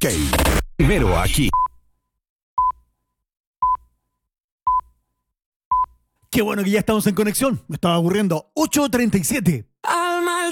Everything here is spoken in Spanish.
Ok. Primero aquí. Qué bueno que ya estamos en conexión. Me estaba aburriendo. 8:37. Al mal